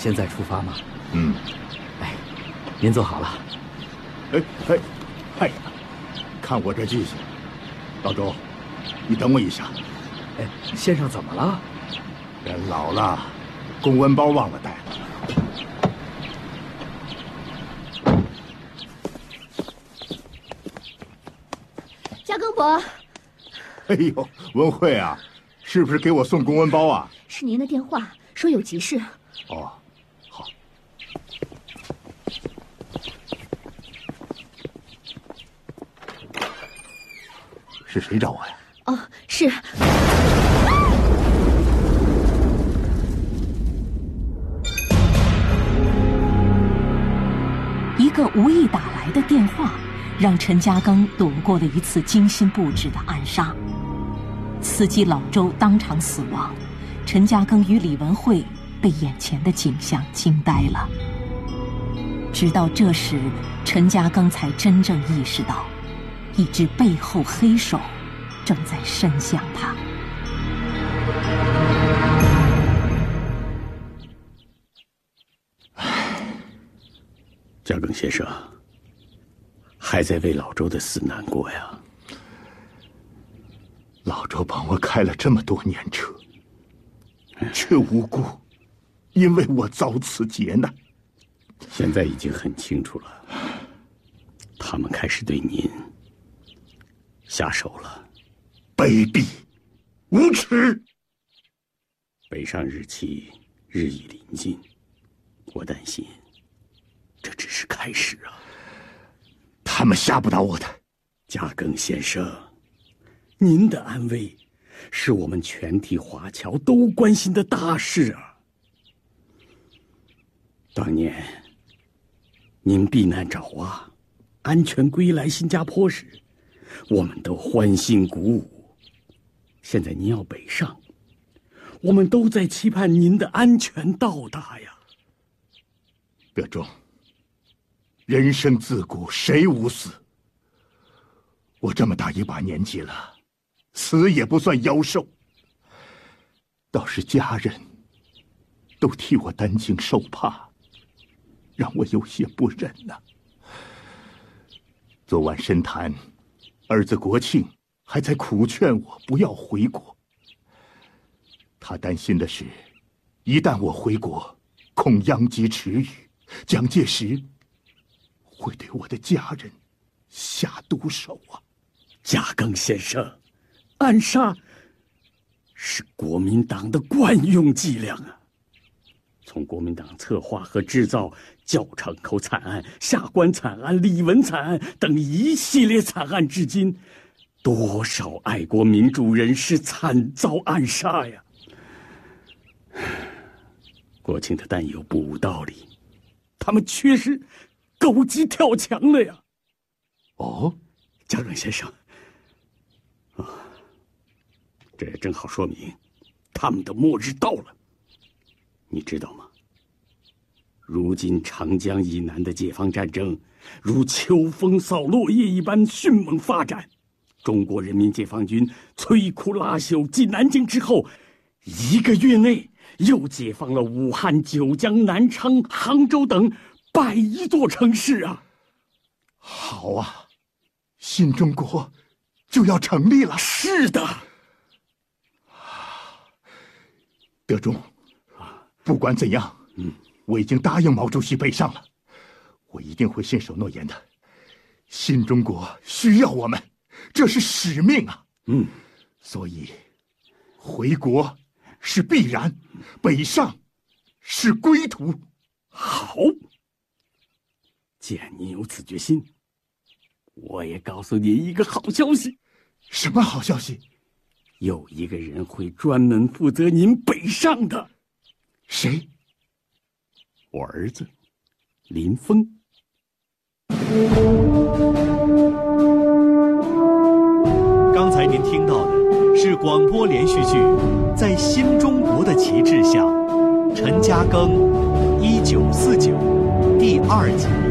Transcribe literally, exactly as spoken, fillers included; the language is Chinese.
现在出发吗？ 嗯。 哎，您坐好了。 哎哎哎呀，看我这记性。老周，你等我一下。 哎，先生怎么了？ 人老了，公文包忘了带了。 嘉庚伯。 哎呦，文慧啊，是不是给我送公文包啊？ 是您的电话，说有急事。 哦，好。是谁找我呀？ 哦，是。 一个无意打来的电话，让陈嘉庚躲过了一次精心布置的暗杀。司机老周当场死亡，陈嘉庚与李文慧被眼前的景象惊呆了。直到这时，陈嘉庚才真正意识到，一只背后黑手正在伸向他。 嘉庚先生，还在为老周的死难过呀？ 老周帮我开了这么多年车，却无辜因为我遭此劫难。 现在已经很清楚了，他们开始对您下手了。 卑鄙，无耻！ 北上日期日益临近，我担心这只是开始啊！ 他们吓不倒我的。 嘉庚先生，您的安危是我们全体华侨都关心的大事啊！当年您避难爪哇，安全归来新加坡时，我们都欢欣鼓舞。现在您要北上，我们都在期盼您的安全到达呀。 德忠，人生自古谁无死？我这么大一把年纪了，死也不算夭寿。倒是家人都替我担惊受怕，让我有些不忍呐、啊。昨晚深谈，儿子国庆还在苦劝我不要回国。他担心的是，一旦我回国，恐殃及池鱼，蒋介石会对我的家人下毒手啊！ 嘉庚先生，暗杀是国民党的惯用伎俩啊！从国民党策划和制造教场口惨案、下关惨案、李文惨案等一系列惨案至今，多少爱国民主人士惨遭暗杀呀！国庆的担忧不无道理，他们确实狗急跳墙了呀！ 哦， 嘉庚先生，啊，这也正好说明他们的末日到了。你知道吗？如今长江以南的解放战争如秋风扫落叶一般迅猛发展。中国人民解放军摧枯拉朽继南京之后，一个月内又解放了武汉、九江、南昌、杭州等百余座城市啊！ 好啊，新中国就要成立了。 是的， 德忠，不管怎样， 嗯， 我已经答应毛主席北上了，我一定会信守诺言的。新中国需要我们，这是使命啊！ 嗯， 所以回国是必然，北上是归途。 好，既然您有此决心，我也告诉您一个好消息。 什么好消息？ 有一个人会专门负责您北上的。 谁？ 我儿子林峰。 刚才您听到的是广播连续剧《在新中国的旗帜下》，陈嘉庚，一九四九，第二集。